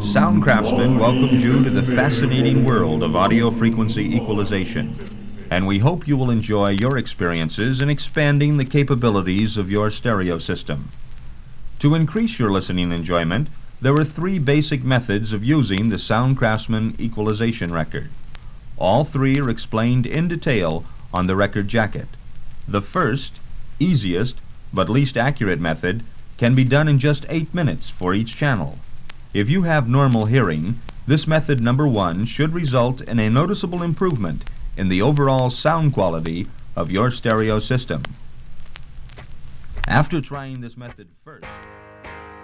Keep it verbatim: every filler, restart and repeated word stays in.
Sound Craftsman welcomes you to the fascinating world of audio frequency equalization, and we hope you will enjoy your experiences in expanding the capabilities of your stereo system. To increase your listening enjoyment, there are three basic methods of using the Sound Craftsman equalization record. All three are explained in detail on the record jacket. The first, easiest, but least accurate method can be done in just eight minutes for each channel. If you have normal hearing, this method number one should result in a noticeable improvement in the overall sound quality of your stereo system. After trying this method first,